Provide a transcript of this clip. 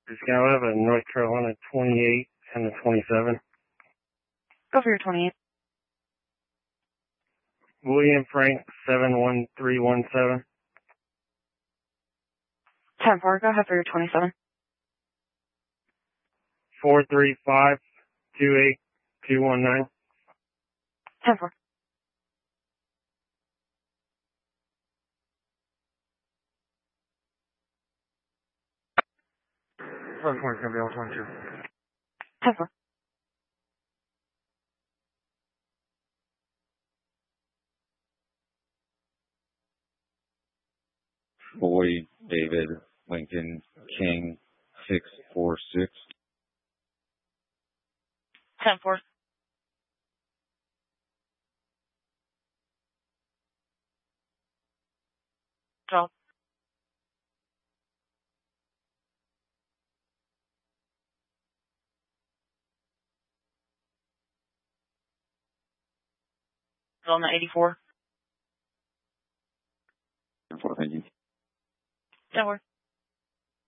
Scalab in North Carolina 28 and the 27. Go for your 28. William Frank 71317. 10-4, go ahead for your 27. 435-28219. 10-4. First one's going to be on 22. 10-4. Boyd David Lincoln King 646. 10-4. Drop. On the 84. 4, thank you. 10-4.